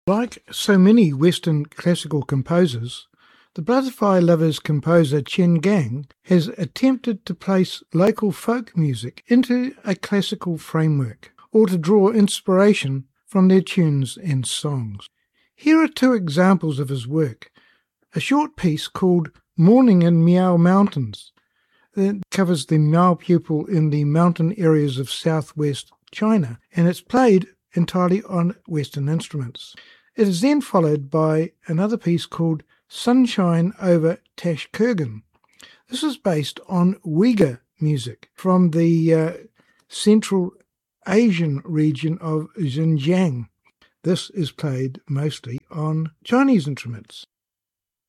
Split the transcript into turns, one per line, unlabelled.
Like so many Western classical composers, the Butterfly Lovers composer Chen Gang has attempted to place local folk music into a classical framework, or to draw inspiration from their tunes and songs. Here are two examples of his work. A short piece called Morning in Miao Mountains that covers the Miao people in the mountain areas of southwest China, and it's played entirely on Western instruments. It is then followed by another piece called Sunshine over Tashkurgan. This is based on Uyghur music from the Central Asian region of Xinjiang. This is played mostly on Chinese instruments.